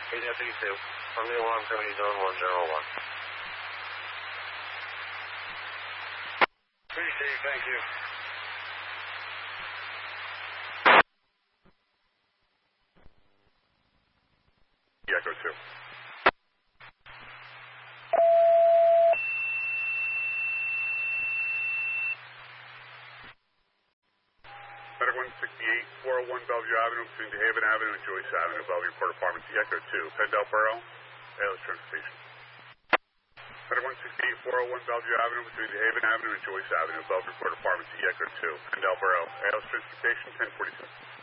Hey, Deputy 2. On the alarm company zone 101. Appreciate it, thank you. Echo 2. Medic 168, 401 Bellevue Avenue between DeHaven Avenue and Joyce Avenue, Bellevue Port Apartments, Echo 2, Pendel Borough, ALS Transportation. Medic 168, 401 Bellevue Avenue between DeHaven Avenue and Joyce Avenue, Bellevue Port Apartments, Echo 2, Pendel Borough, ALS Transportation, 1046.